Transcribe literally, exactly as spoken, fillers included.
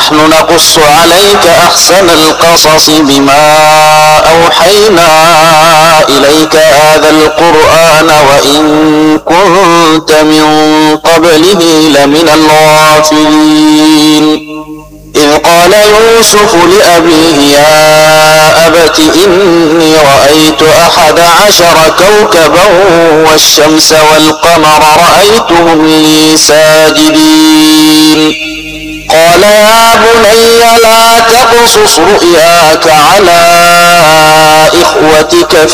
نحن نقص عليك أحسن القصص بما أوحينا إليك هذا القرآن وإن كنت من قبله لمن الغافلين إذ قال يوسف لأبيه يا أبت إني رأيت أحد عشر كوكبا والشمس والقمر رأيتهم لي ساجدين قال يا بني لا تقصص رؤياك على إخوتك